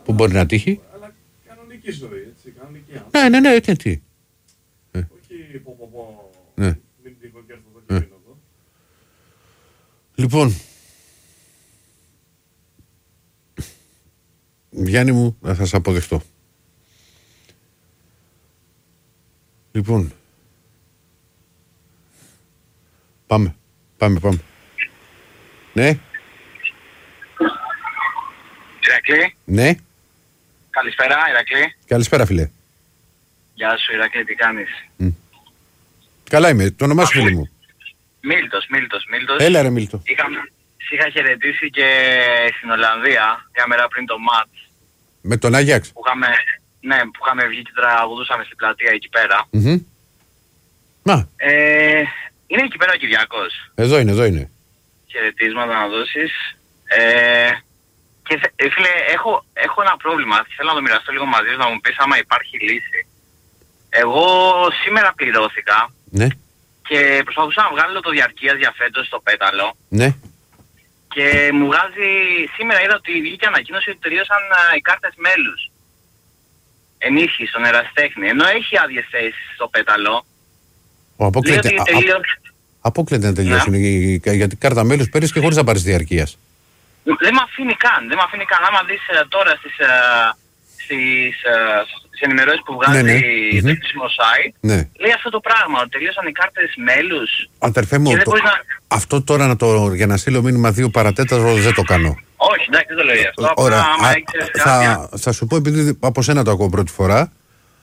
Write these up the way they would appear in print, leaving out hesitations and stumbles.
που μπορεί να τύχει. Αλλά κανονική ζωή, έτσι. Κανονική. Ναι, και τι. Όχι πω. Ναι. Μην τύχω και έρθω εδώ και μείνω εδώ. Λοιπόν, Γιάννη μου, θα σε αποδεχτώ. Λοιπόν, πάμε. Ναι. Ηρακλή. Ναι. Καλησπέρα, Ηρακλή. Καλησπέρα, φίλε. Γεια σου, Ηρακλή, τι κάνεις? Καλά είμαι. Το όνομά σου, φίλε μου? Μίλτος. Έλα ρε Μίλτο. Είχα χαιρετήσει και στην Ολλανδία, μια μέρα πριν το μάτς. Με τον Άγιαξ. Που είχαμε βγει και τραγουδούσαμε στην πλατεία εκεί πέρα. Μα. Είναι εκεί πέρα ο Κυριάκος. Εδώ είναι. Χαιρετίσματα να δώσεις. Και φίλε, έχω ένα πρόβλημα. Θέλω να το μοιραστώ λίγο μαζί σου, να μου πεις άμα υπάρχει λύση. Εγώ σήμερα πληρώθηκα. Ναι. Και προσπαθούσα να βγάλω το διαρκείας για φέτος στο πέταλο. Ναι. Και μου βγάζει, σήμερα είδα ότι βγήκε ανακοίνωση ότι τελείωσαν οι κάρτες μέλους. Ενίσχυση στον ερασιτέχνη. Ενώ έχει άδειες θέσεις στο πέταλο. Αποκλείται να τελειώσουν. Γιατί κάρτα μέλους παίρνεις και χωρίς να πάρεις διαρκείας. Δεν με αφήνει καν. Άμα δεις τώρα στις ενημερώσεις που βγάζει το επίσημο site, λέει αυτό το πράγμα, ότι τελείωσαν οι κάρτες μέλους. Αδερφέ μου, αυτό τώρα για να στείλω μήνυμα 2 παρατέταρτο δεν το κάνω. Όχι, εντάξει, δεν το λέω αυτό. Ωραία, θα σου πω, επειδή από σένα το ακούω πρώτη φορά.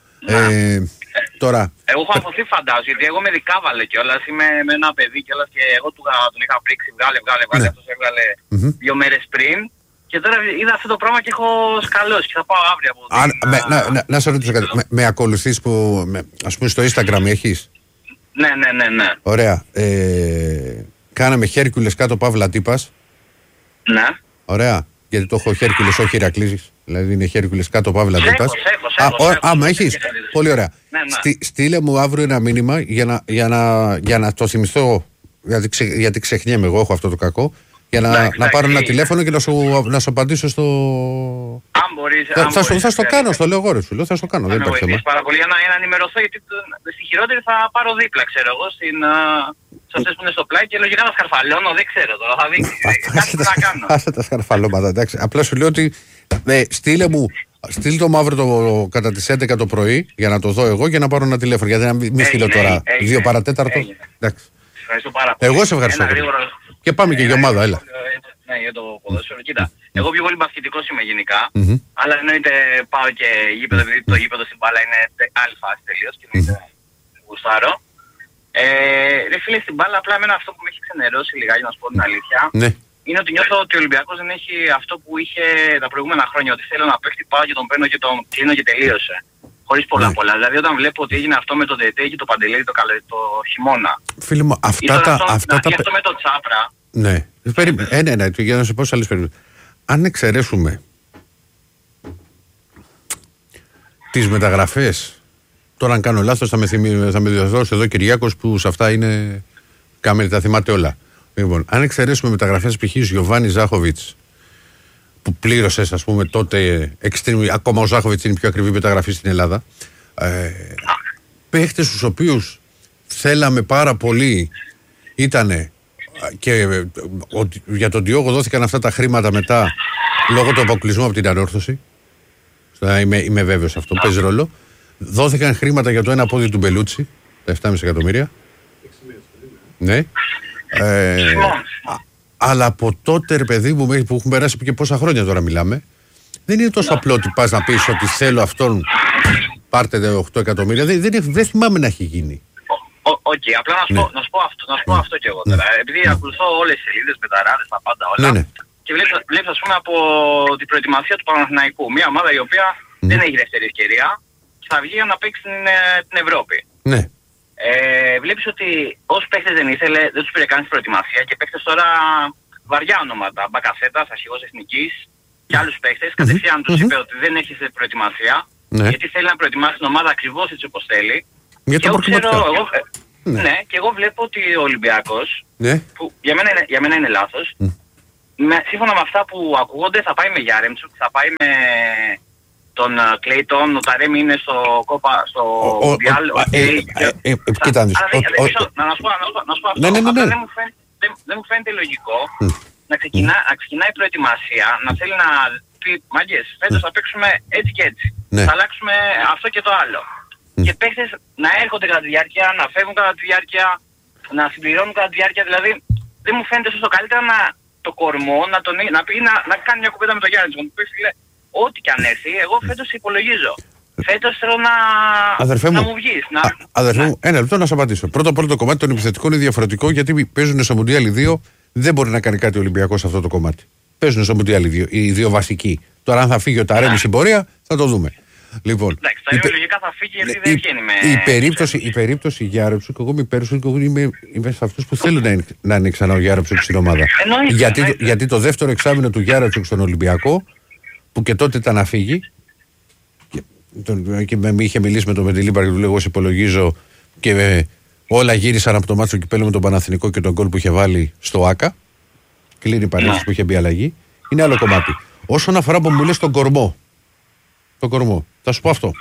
Τώρα. Εγώ έχω αφωθεί, φαντάζομαι, γιατί εγώ με δικάβαλε κιόλας, είμαι με ένα παιδί κιόλας και εγώ τον είχα πρίξει, βγάλε, αυτός έβγαλε 2 μέρες πριν. Και τώρα είδα αυτό το πράγμα και έχω σκαλώσει και θα πάω αύριο από εδώ. Να σε ρωτήσω κάτι. Με ακολουθείς που, ας πούμε, στο Instagram έχεις? Ναι. Ωραία. Κάναμε Χέρκουλες κάτω Παύλα Τύπας. Ναι. Ωραία. Γιατί το έχω Χέρκουλες, όχι Ηρακλής. Δηλαδή είναι Χέρκουλες κάτω Παύλα Τύπας. Άμα έχεις. Πολύ ωραία. Στείλε μου αύριο ένα μήνυμα για να το θυμηθώ. Γιατί ξεχνιέμαι, εγώ έχω αυτό το κακό. Για να πάρω ένα τηλέφωνο και να σου απαντήσω στο. Αν μπορείς. Θα στο κάνω, στο λέω εγώ, ρε, σου λέω, θα στο κάνω. Δεν υπάρχει θέμα. Πάρα πολύ για να ενημερωθώ, γιατί στη χειρότερη θα πάρω δίπλα, ξέρω εγώ, σε αυτές που είναι στο πλάι και λογικά να σκαρφαλώνω, δεν ξέρω τώρα, θα δείξει. Κάτι να κάνω. Άσε τα σκαρφαλώματα, εντάξει. Απλά σου λέω ότι στείλε το μαύρο κατά τις 11 το πρωί για να το δω εγώ και να πάρω ένα τηλέφωνο. Γιατί να μην στείλω τώρα 2 παρατέταρτο. Εντάξει. Εγώ σε ευχαριστώ. Και πάμε και για ομάδα, έλα. Ναι, για το ποδόσφαιρο. Κοίτα, εγώ πιο πολύ μπασκετικός είμαι γενικά, αλλά εννοείται πάω και γήπεδο, επειδή το γήπεδο στην μπάλα είναι άλλη φάση τελείως και εννοείται γουστάρω. Ρε φίλε, στην μπάλα απλά εμένα αυτό που με έχει ξενερώσει λιγάκι, να σου πω την αλήθεια, είναι ότι νιώθω ότι ο Ολυμπιακός δεν έχει αυτό που είχε τα προηγούμενα χρόνια, ότι θέλω να παίχτη, πάω και τον παίρνω και τον κλείνω και τελείωσε. Χωρίς πολλά. Δηλαδή όταν βλέπω ότι έγινε αυτό με το ΔΕΤΕ και το Παντελίδη το χειμώνα. Φίλε μου, αυτά τα. Και αυτό με το Τσάπρα. Ναι. Ναι, για να σε πω σε άλλες περιπτώσεις. Αν εξαιρέσουμε τις μεταγραφές, τώρα αν κάνω λάθος θα με διορθώσει εδώ Κυριάκος που σε αυτά είναι κάμερη, τα θυμάται όλα. Λοιπόν, αν εξαιρέσουμε μεταγραφές π.χ. Γιωβάνι Ζάχοβιτς, που πλήρωσες, ας πούμε, τότε ακόμα ο Ζάχοβιτς είναι η πιο ακριβή μεταγραφή στην Ελλάδα, παίχτες τους οποίους θέλαμε πάρα πολύ ήτανε και για τον Διόγο δόθηκαν αυτά τα χρήματα μετά λόγω του αποκλεισμού από την ανόρθωση. Είμαι βέβαιος αυτό, παίζει ρόλο. Δόθηκαν χρήματα για το ένα πόδι του Μπελούτσι, τα 7,5 εκατομμύρια. Ναι. Αλλά από τότε, ρε παιδί μου, που έχουν περάσει και πόσα χρόνια τώρα μιλάμε, δεν είναι τόσο απλό ότι πας να πεις ότι θέλω αυτόν, πάρτε 8 εκατομμύρια. Δεν θυμάμαι να έχει γίνει. Οκ, απλά να σου πω αυτό κι εγώ τώρα. Επειδή ακολουθώ όλες τις σελίδες, μεταράδες, τα πάντα όλα. Και βλέπεις, ας πούμε, από την προετοιμασία του Παναθηναϊκού. Μια ομάδα η οποία δεν έχει δεύτερη ευκαιρία και θα βγει να παίξει την Ευρώπη. Ναι. Βλέπεις ότι όσους παίχτες δεν ήθελε, δεν τους πήρε καν στην προετοιμασία και παίχτες τώρα βαριά ονόματα. Μπακασέτας, αρχηγός εθνικής και άλλους παίχτες. Κατευθείαν τους είπε ότι δεν έχεις προετοιμασία, γιατί θέλει να προετοιμάσει την ομάδα ακριβώς έτσι όπως θέλει. Για το ναι, και εγώ βλέπω ότι ο Ολυμπιακός, που για μένα είναι λάθος, σύμφωνα με αυτά που ακούγονται θα πάει με Γιάρεμτσουκ, θα πάει με τον Κλέιτον, ο Ταρέμι είναι στο κόπα, στο Μουντιάλ. Κοίτα, να σου πω αυτό. Δεν μου φαίνεται λογικό να ξεκινάει η προετοιμασία, να θέλει να πει μάγκες, φέτος θα παίξουμε έτσι και έτσι. Θα αλλάξουμε αυτό και το άλλο. Και παίχτες να έρχονται κατά τη διάρκεια, να φεύγουν κατά τη διάρκεια, να συμπληρώνουν κατά τη διάρκεια. Δηλαδή δεν μου φαίνεται σωστό. Καλύτερα το κορμό να κάνει μια κουβέντα με τον Γιάννη. Να του πει φίλε, ό,τι και αν έρθει, εγώ φέτος υπολογίζω. Φέτος θέλω να μου βγεις. Αδερφέ μου, ένα λεπτό να σας απαντήσω. Πρώτο το κομμάτι των επιθετικών είναι διαφορετικό γιατί παίζουν στο Μουντιάλ οι δύο. Δεν μπορεί να κάνει κάτι ο Ολυμπιακός σε αυτό το κομμάτι. Παίζουν στο Μουντιάλ οι δύο βασικοί. Τώρα, αν θα φύγει ο Ταρέμι στην πορεία, θα το δούμε. Λοιπόν, εντάξει, λογικά θα φύγει γιατί δεν βγαίνει με. Η περίπτωση Γιάρεμτσουκ, εγώ είμαι υπέροχο και εγώ είμαι σε αυτούς που θέλουν να είναι ξανά ο Γιάρεμτσουκ στην ομάδα. Γιατί το δεύτερο εξάμηνο του Γιάρεμτσουκ στον Ολυμπιακό, που και τότε ήταν να φύγει, και με είχε μιλήσει με τον Μεντιλίμπαρ και του λέω: εγώ υπολογίζω και όλα γύρισαν από το μάτσο κυπέλλου με τον Παναθηνικό και τον γκολ που είχε βάλει στο ΆΚΑ. Κλείνει η παρένθεση που είχε μπει αλλαγή. Είναι άλλο κομμάτι. Όσον αφορά που μου λες τον κορμό. Θα σου πω αυτό.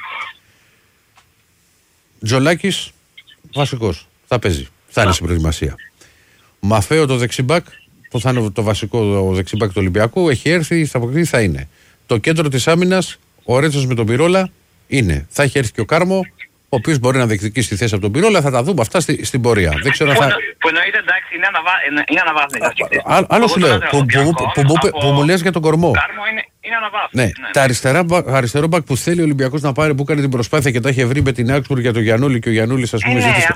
Τζολάκης, βασικός. Θα παίζει. Θα είναι στην προετοιμασία. Μαφέο το δεξιμπάκ, που θα είναι το βασικό δεξιμπάκ του Ολυμπιακού, έχει έρθει, θα αποκτήσει, θα είναι. Το κέντρο της άμυνας, ο Ρέτσος με τον Πυρόλα, είναι. Θα έχει έρθει και ο Κάρμο, ο οποίος μπορεί να διεκδικήσει τη θέση από τον Πυρόλα, θα τα δούμε αυτά στην πορεία. Δεν ξέρω αν θα. Που εννοείται, εντάξει, είναι αναβάθμιση. Άλλο σου λέω, που μου λες για τον κορμό. Είναι αναβάθμιση. Ναι, τα αριστερό μπακ που θέλει ο Ολυμπιακός να πάρει, που έκανε την προσπάθεια και τα είχε βρει με την Augsburg για τον Γιαννούλη και ο Γιαννούλης, ας πούμε, ζήτησε.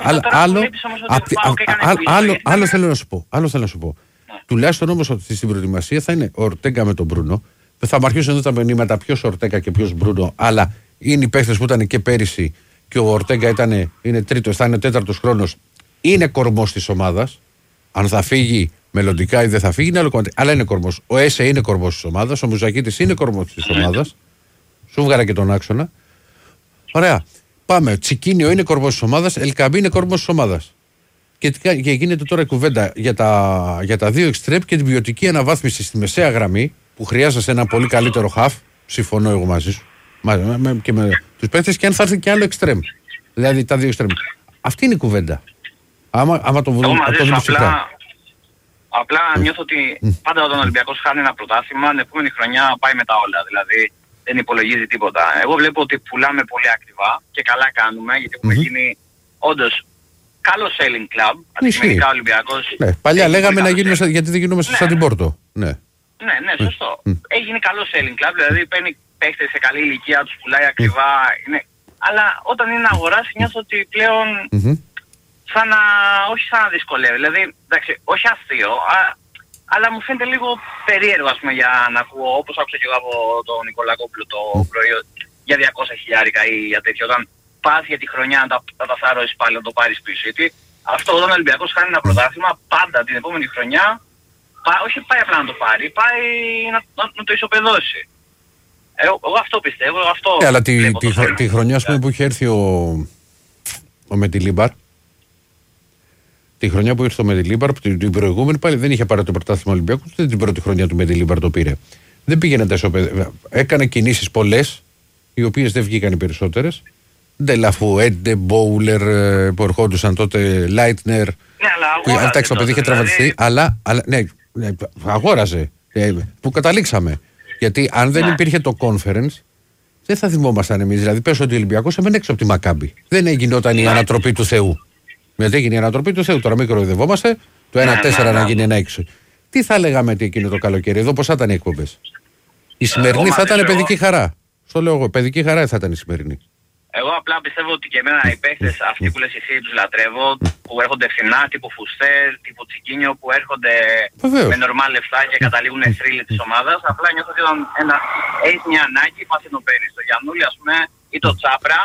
Άλλο θέλω να σου πω. Τουλάχιστον όμως ότι στην προετοιμασία θα είναι ο Ορτέγκα με τον Μπρούνο. Θα μ' αρχίσουν εδώ τα μηνύματα ποιος Ορτέγκα και ποιος Μπρούνο, αλλά είναι οι παίχτες που ήταν και πέρυσι και ο Ορτέγκα είναι τρίτος, θα είναι τέταρτος χρόνος. Είναι κορμός της ομάδας. Αν θα φύγει μελλοντικά ή δεν θα φύγει, είναι άλλο κομμάτι. Αλλά είναι κορμός. Ο Έσε είναι κορμός της ομάδας. Ο Μουζακίτης είναι κορμός της ομάδας. Σου βγάλα και τον άξονα. Ωραία. Πάμε. Τσικίνιο είναι κορμός της ομάδας. Ελκαμπή είναι κορμός της ομάδας. Και γίνεται τώρα η κουβέντα για τα δύο εξτρέμ και την ποιοτική αναβάθμιση στη μεσαία γραμμή που χρειάζεσαι ένα πολύ καλύτερο χαφ. Συμφωνώ εγώ μαζί σου. Και με τους παίκτες, και αν θα έρθει και άλλο εξτρέμ. Δηλαδή τα δύο εξτρέμ. Αυτή είναι η κουβέντα. Άμα το βρούμε. Απλά νιώθω ότι πάντα όταν ο Ολυμπιακός χάνει ένα πρωτάθλημα, την επόμενη χρονιά πάει με τα όλα. Δηλαδή δεν υπολογίζει τίποτα. Εγώ βλέπω ότι πουλάμε πολύ ακριβά και καλά κάνουμε, γιατί έχουμε γίνει όντως καλό selling club. Αντικειμενικά ο Ολυμπιακός. Ναι, παλιά λέγαμε να γίνουμε γιατί δεν γίνουμε σαν την Πόρτο. Ναι, σωστό. Έγινε καλό selling club, δηλαδή παίρνει παίχτες σε καλή ηλικία, τους πουλάει ακριβά. Αλλά όταν είναι να αγοράσει, νιώθω ότι πλέον. Όχι σαν να δυσκολεύει, δηλαδή, εντάξει, όχι αστείο, αλλά μου φαίνεται λίγο περίεργο, ας πούμε, για να ακούω, όπως άκουσα και εγώ από τον Νικολακόπουλο το πρωί, για 200.000 ή για τέτοιο, όταν πας για τη χρονιά να τα θάρρεις πάλι, να το πάρεις πίσω, γιατί αυτό όταν ο Ολυμπιακός χάνει ένα πρωτάθλημα, πάντα την επόμενη χρονιά, όχι πάει απλά να το πάρει, πάει να το ισοπεδώσει. Εγώ αυτό πιστεύω, αυτό. Αλλά τη χρονιά, ας πούμε, που είχε έρθει ο Μεντιλίμπαρ, τη χρονιά που ήρθε ο Μεντιλίμπαρ, την προηγούμενη πάλι δεν είχε πάρει το πρωτάθλημα Ολυμπιακού, ούτε την πρώτη χρονιά του Μεντιλίμπαρ το πήρε. Δεν πήγαινε τα ισοπαίδευε. Έκανε κινήσεις πολλές, οι οποίες δεν βγήκαν οι περισσότερες. Ντελαφουέντε, Μπόουλερ που ερχόντουσαν τότε, Λάιτνερ. Εντάξει, το παιδί είχε τραυματιστεί, αλλά ναι, αγόραζε. Που καταλήξαμε. Γιατί αν δεν υπήρχε το conference, δεν θα θυμόμασταν εμείς. Δηλαδή, πες ότι ο Ολυμπιακός έμενε έξω από τη Μακάμπη. Δεν έγινόταν η ανατροπή του Θεού. Γιατί έγινε η ανατροπή του Θεού. Τώρα μην κοροϊδευόμαστε. Το 1-4 να γίνει 1-6. Τι θα λέγαμε εκείνο το καλοκαίρι, εδώ πώς θα ήταν οι εκπομπές? Η σημερινή θα ήταν παιδική χαρά. Στο λέω εγώ, παιδική χαρά θα ήταν η σημερινή. Εγώ απλά πιστεύω ότι και εμένα οι παίχτες αυτοί που λες εσύ τους λατρεύω, που έρχονται φθηνά, τύπου Φουστέρ, τύπου Τσικίνιο, που έρχονται με νορμάλ λεφτά και καταλήγουν θρύλοι της ομάδας. Απλά νιώθω ότι όταν έχεις μια ανάγκη, πας να το παίρνεις. Το Γιαννούλη, ας πούμε, ή το Τσάπρα.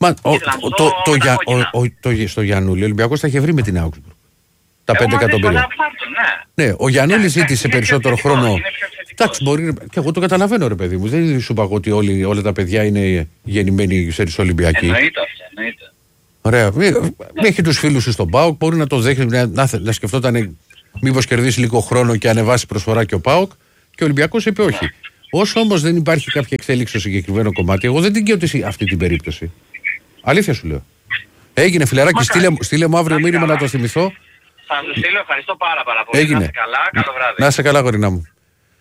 Στο Γιαννούλη, ο Ολυμπιακός τα είχε βρει με την Augsburg. Τα 5 εκατομμύρια. Ναι, ο Γιαννούλης ζήτησε περισσότερο χρόνο. Εντάξει, μπορεί. Και εγώ το καταλαβαίνω, ρε παιδί μου. Δεν σου είπα ότι όλα τα παιδιά είναι γεννημένοι σε Ολυμπιακοί. Εννοείται αυτό, εννοείται. Ωραία. Έχει τους φίλους του στον ΠΑΟΚ, μπορεί να το δέχει, να σκεφτόταν Μήπως κερδίσει λίγο χρόνο και ανεβάσει προσφορά και ο ΠΑΟΚ. Και ο Ολυμπιακός είπε όχι. Όσο όμως δεν υπάρχει κάποια εξέλιξη στο συγκεκριμένο κομμάτι, εγώ δεν την καίω αυτή την περίπτωση. Αλήθεια σου λέω. Έγινε φιλαράκι, στείλε μου αύριο μήνυμα να το θυμηθώ. Θα σου στείλω, ευχαριστώ πάρα πολύ. Έγινε. Να είσαι καλά, καλό βράδυ. Να είσαι καλά, γορίνα μου.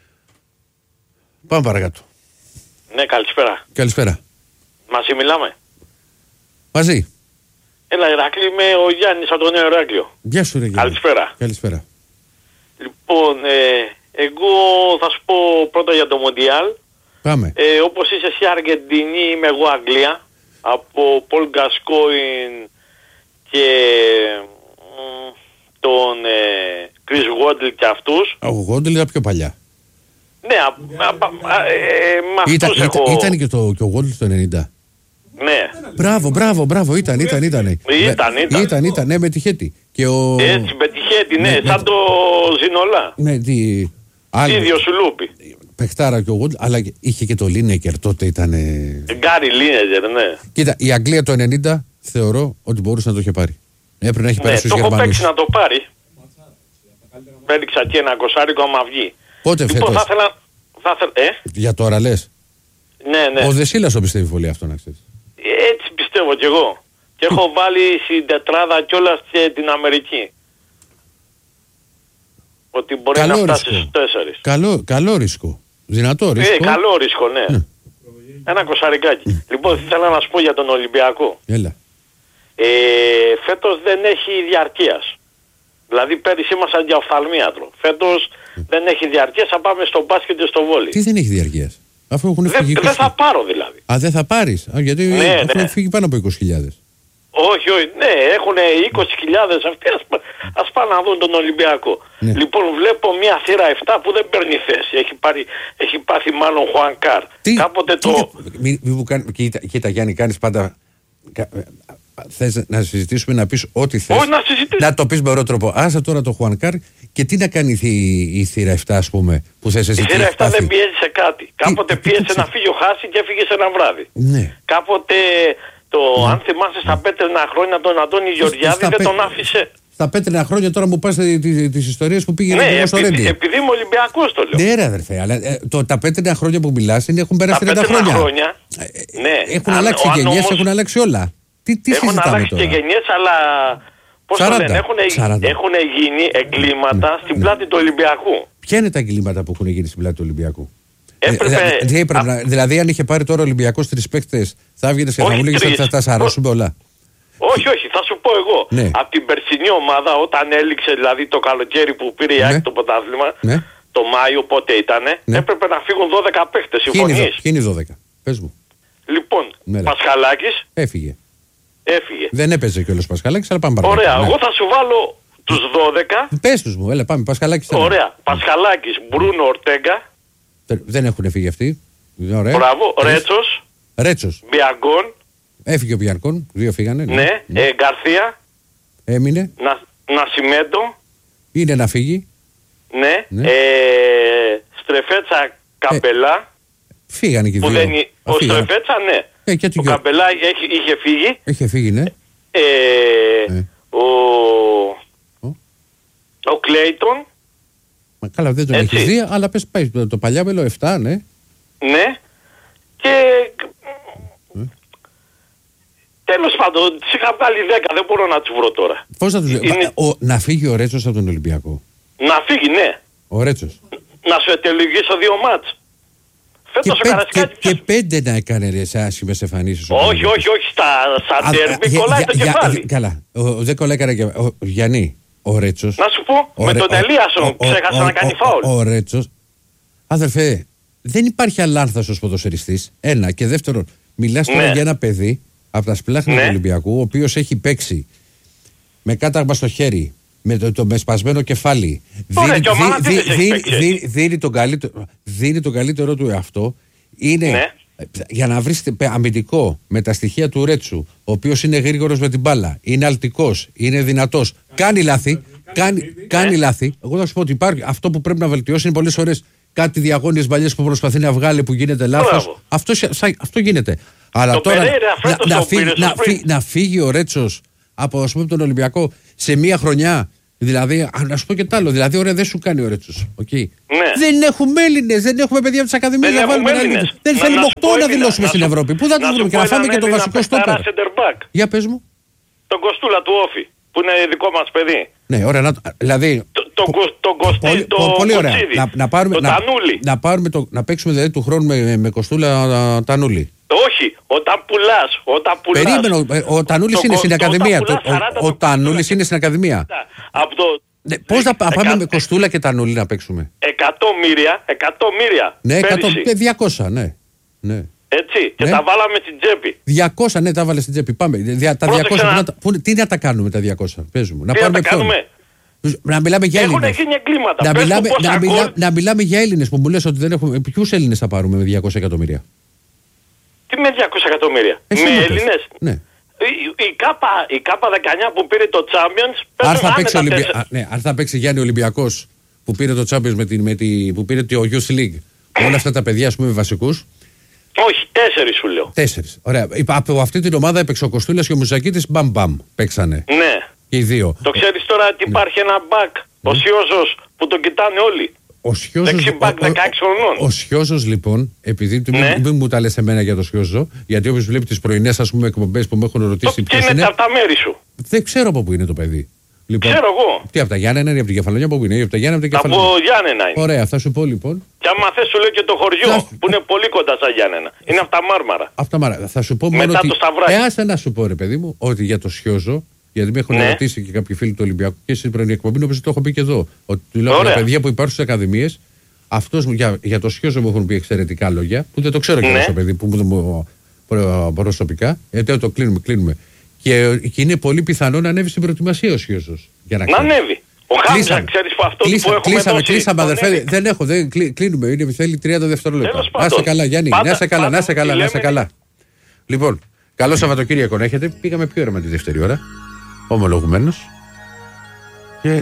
Πάμε παρακάτω. Ναι, καλησπέρα. Καλησπέρα. Μαζί μιλάμε. Μαζί. Έλα, Ηράκλη, είμαι ο Γιάννης από το Νέο Ηράκλειο. Γεια σου, ρε Γιάννη. Καλησπέρα. Καλησπέρα. Λοιπόν, εγώ θα σου πω πρώτα για το Μοντιάλ. Πάμε. Όπως είσαι εσύ Αργεντινή, είμαι εγώ Αγγλία. Από Πολ Γκασκόιν και τον Chris Waddle και αυτούς. Ο Waddle ήταν πιο παλιά. Ναι, με αυτούς έχω... Ήταν και ο Waddle στο 90. Ναι. Μπράβο, ήταν. Ήταν, ναι, με τη Χέτη. Έτσι, με τη Χέτη, ναι, σαν το Ζινολά. Ναι, ίδιο σουλούπι. Παιχτάρα και ο Waddle, αλλά είχε και το Λίνεκερ, τότε ήταν... Γκάρι Λίνεκερ, ναι. Κοίτα, η Αγγλία το 90 θεωρώ ότι μπορούσε να το είχε πάρει. Έπρεπε να έχει περάσει στους Γερμανούς. Το έχω παίξει να το πάρει. Πέριξα και ένα κοσάρικο άμα βγει. Πότε λοιπόν, φέτος? Θα ήθελα... Για τώρα λες? Ναι. Ο Δεσίλας το πιστεύει πολύ αυτό, να ξέρεις. Έτσι πιστεύω κι εγώ. Και έχω βάλει στην τετράδα κιόλας και την Αμερική. Ότι μπορεί καλό να φτάσει ρίσκο. στους 4. Καλό ρίσκο. Δυνατό ρίσκο. Καλό ρίσκο, ναι. Ένα κοσαρικάκι. Λοιπόν, ήθελα να σου πω για τον Ολυμπιακό. Έλα. Φέτος δεν έχει διαρκείας. Δηλαδή πέρυσι ήμασταν για οφθαλμίατρο. Φέτος δεν έχει διαρκείας, θα πάμε στο μπάσκετ και στο βόλι. Τι δεν έχει διαρκείας? Αφού έχουν φύγει 20. Δεν θα πάρω δηλαδή. Α, δεν θα πάρεις? Γιατί έχουν φύγει πάνω από 20.000. Όχι, ναι, έχουν 20.000 αυτοί, ας πάνε να δουν τον Ολυμπιακό. Ναι. Λοιπόν, βλέπω μια θύρα 7 που δεν παίρνει θέση. Έχει πάθει μάλλον Χουανκάρ. Κάποτε το... Κοίτα Γιάννη, κάνεις πάντα... Θες να συζητήσουμε, να πεις ό,τι θες. Όχι, να το πεις με ωραίο τρόπο. Άσε τώρα το Χουανκάρ και τι να κάνει η θύρα 7, ας πούμε, που θες εσύ. Η θύρα 7 δεν πιέζει σε κάτι. Κάποτε πίεσε να φύγει ο Χάση και έφυγε σε ένα βράδυ. Ναι. Κάποτε, αν θυμάσαι, στα πέτρινα χρόνια τον Αντώνη Γεωργιάδη δεν τον άφησε. Στα πέτρινα χρόνια τώρα μου πας τις ιστορίες που πήγαινε στο Ρέντι. Επειδή είμαι Ολυμπιακός το λέω. Ναι ρε αδερφέ, αλλά τα πέτρινα χρόνια που μιλάς έχουν περάσει 30 χρόνια. Έχουν αλλάξει γενιές, έχουν αλλάξει όλα. Τι έχουν αλλάξει τώρα? Και γενιές, αλλά πώς το λένε, έχουν γίνει εγκλήματα στην πλάτη του Ολυμπιακού. Ποια είναι τα εγκλήματα που έχουν γίνει στην πλάτη του Ολυμπιακού? Δηλαδή αν είχε πάρει τώρα ο Ολυμπιακός 3 παίκτες, θα έβγαινε και θα μου λέγεις ότι θα τα σαρώσουμε όλα. Όχι, θα σου πω εγώ. Ναι. Από την περσινή ομάδα, όταν έληξε δηλαδή το καλοκαίρι που πήρε η ΑΕΚ το πρωτάθλημα, το Μάιο πότε ήτανε, έπρεπε να φύγουν 12 παίκτες. Συμφωνείς? Ποιοι είναι οι 12? Πες μου. Λοιπόν, Πασχαλάκης έφυγε. Έφυγε. Δεν έπαιζε κιόλας Πασχαλάκης, αλλά πάμε παρακάτω. Ωραία, εγώ θα σου βάλω τους 12. Πες τους μου, έλα πάμε, Πασχαλάκης. Ωραία, Πασχαλάκης, Μπρούνο, Ορτέγκα. Δεν έχουν φύγει αυτοί. Ωραία. Μπράβο, Ρέτσος. Μπιαγκόν. Έφυγε ο Μπιαρκόν, 2 φύγανε. Ναι, Γκαρθία. Έμεινε. Νασιμέντο. Είναι να φύγει. Ναι. Στρεφέτσα, Καπελά. Φύγανε και 2. Ο Στρεφέτσα, ναι. Ο Καπελά είχε φύγει. Είχε φύγει, ναι. Ο Κλέιτον. Μα καλά, δεν τον έχεις δει, αλλά πες πάει το παλιάμελο 7, ναι. Ναι. Και... τέλος πάντων, τις είχα βγάλει 10, δεν μπορώ να τους βρω τώρα. Πώς θα τους βρω? Να φύγει ο Ρέτσος από τον Ολυμπιακό. Να φύγει, ναι. Ο Ρέτσος. Να σου ετελογήσω 2 μάτς. Φέτος ο Καρασκάκης... Και 5 να έκανε ρε σε άσχημες εμφανίσεις. Όχι, στα ντέρμπι κολλάει το κεφάλι. Καλά, δεν κολλάει κανένα. Γιάννη, ο Ρέτσος... Να σου πω, με τον Ελίασον ξέχασα να κάνει φάουλ. Ο Ρέτσος... Αδερφέ, δεν υπάρχει αλάνθαστος ποδοσφαιριστής. Ένα. Και δεύτερον, μιλάς τώρα για ένα παιδί από τα σπλάχνα του Ολυμπιακού, ο οποίος έχει παίξει με κάταγμα στο χέρι, με σπασμένο κεφάλι. Δίνει τον καλύτερο του εαυτό. Είναι για να βρεις αμυντικό με τα στοιχεία του Ρέτσου, ο οποίος είναι γρήγορος με την μπάλα, είναι αλτικός, είναι δυνατός. Κάνει λάθη. Κάνει λάθη. Εγώ θα σου πω ότι υπάρχει αυτό που πρέπει να βελτιώσει είναι πολλές φορές κάτι διαγώνιες παλιές που προσπαθεί να βγάλει που γίνεται λάθος. Αυτό γίνεται. Αλλά τώρα να φύγει ο Ρέτσος από τον Ολυμπιακό σε μία χρονιά Δηλαδή, να σου πω και τ' άλλο. Δηλαδή, ωραία, δεν σου κάνει ο Ρέτσος. Okay. Ναι. Δεν έχουμε Έλληνες, δεν έχουμε παιδιά από τις ακαδημίες να βάλουμε Έλληνες. Δεν θέλουμε 8 να δηλώσουμε στην Ευρώπη. Πού θα τους βρούμε και να φάμε και το βασικό στόπερ. Για πες μου. Τον Κοστούλα του Όφη, που είναι δικό μας παιδί. Ναι, ωραία. Δηλαδή. Τον Κωστή, πολύ ωραία. Να πάρουμε να παίξουμε δηλαδή του χρόνου με Κοστούλα Τανούλη. Όχι, όταν πουλάς. Περίμενε, ο Τανούλης είναι στην Ακαδημία. Ο Τανούλης είναι στην Ακαδημία. Πώς να πάμε με Κοστούλα και Τανούλη να παίξουμε? Εκατομμύρια. Ναι, 200, ναι. Έτσι, και τα βάλαμε στην τσέπη. 200, ναι, τα βάλε στην τσέπη. Πάμε. Τα 200, τι να τα κάνουμε τα 200, πες μου. Να πάρουμε ποιον? Να μιλάμε για Έλληνες. Έχουν γίνει εγκλήματα. Να μιλάμε για Έλληνες που μου λες ότι δεν έχουμε. Ποιους Έλληνες θα πάρουμε με 200 εκατομμύρια? Τι με 200 εκατομμύρια? Με Έλληνες? Ναι. Η ΚΑΠΑ 19 που πήρε το Champions. Αν θα παίξει Γιάννη Ολυμπιακός που πήρε το Champions που πήρε το Youth League. Όλα αυτά τα παιδιά, ας πούμε, βασικούς. Όχι, 4 σου λέω. 4. Ωραία. Από αυτή την ομάδα έπαιξε ο Κοστούλας και ο Μουζακίτης μπαμ παίξανε. Ναι. Και οι δύο. Το ξέρεις τώρα ότι υπάρχει ένα μπακ, ο Σιώζος, που τον κοιτάνε όλοι. Ο Σιώζος, δεξιμπακ 16 χρονών. Ο Σιώζος λοιπόν, επειδή μην μου τα λες εμένα για το Σιώζο, γιατί όποιος βλέπει τις πρωινές, ας πούμε, εκπομπές που με έχουν ρωτήσει ποιος είναι. Από τα μέρη σου. Δεν ξέρω από πού είναι το παιδί. Λοιπόν, ξέρω εγώ. Τι από τα Γιάννενα είναι, από την Κεφαλονιά, από πού είναι? Από τα Γιάννενα, από την Κεφαλονιά. Από Γιάννενα είναι. Ωραία, θα σου πω λοιπόν. Και άμα θες σου λέω και το χωριό που είναι πολύ κοντά στα Γιάννενα. Είναι από τα Μάρμαρα. Αυτά Μάρμαρα. Θα σου πω μόνο ότι. Άσε να σου πω, ρε παιδί μου, ότι για το Σιώζο, γιατί με έχουν ρωτήσει και κάποιοι φίλοι του Ολυμπιακού και στην πρωινή εκπομπή, νομίζω το έχω πει και εδώ. Ότι λέω για παιδιά που υπάρχουν στις ακαδημίες, αυτός για το Σιώζο μου έχουν πει εξαιρετικά λόγια, που δεν το ξέρω και το παιδί, που μου προσωπικά. Γιατί το κλείνουμε. Και είναι πολύ πιθανό να ανέβει στην προετοιμασία ο Σιώζος. Να ανέβει. Ο Χάμζα, ξέρεις αυτό που έχουμε κλείσαμε, αδερφέ. Δεν έχω, κλείνουμε. Θέλει 30 δευτερόλεπτα. Να είσαι καλά, Γιάννη. Να είσαι καλά. Λοιπόν, καλό Σαββατοκύριακο να έχετε. Πήγαμε πιο ώρα με τη δεύτερη ώρα. Ομολογουμένως. Και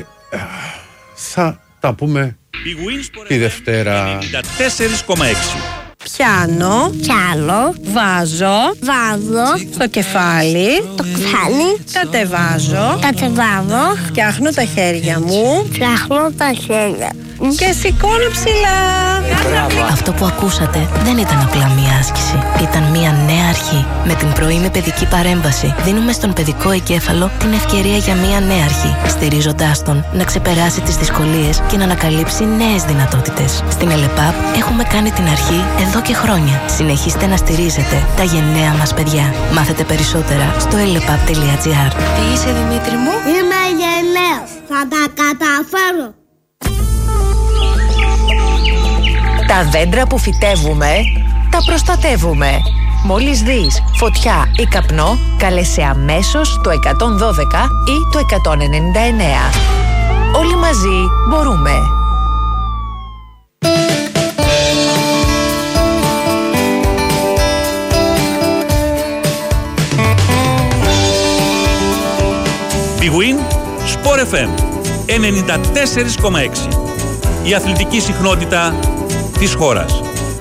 θα τα πούμε τη Δευτέρα. 94,6. Πιάνω, βάζω, στο κεφάλι, κατεβάζω, φτιάχνω τα χέρια μου, και σηκώνω ψηλά. Αυτό που ακούσατε δεν ήταν απλά μία άσκηση. Ήταν μία νέα αρχή. Με την πρωινή παιδική παρέμβαση δίνουμε στον παιδικό εγκέφαλο την ευκαιρία για μία νέα αρχή, στηρίζοντάς τον να ξεπεράσει τις δυσκολίες και να ανακαλύψει νέες δυνατότητες. Στην ΕΛΕΠΑΠ έχουμε κάνει την αρχή εδώ και χρόνια. Συνεχίστε να στηρίζετε τα γενναία μας παιδιά. Μάθετε περισσότερα στο elepap.gr. Τι είσαι, Δημήτρη μου? Είμαι γενναίος. Θα τα καταφέρω. Τα δέντρα που φυτεύουμε, τα προστατεύουμε. Μόλις δεις φωτιά ή καπνό, καλέσαι αμέσως το 112 ή το 199. Όλοι μαζί μπορούμε. Big Win, Sport FM 94,6. Η αθλητική συχνότητα της χώρας.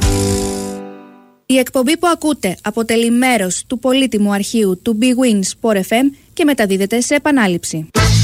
Η εκπομπή που ακούτε αποτελεί μέρος του πολύτιμου αρχείου του Big Win Sport FM και μεταδίδεται σε επανάληψη.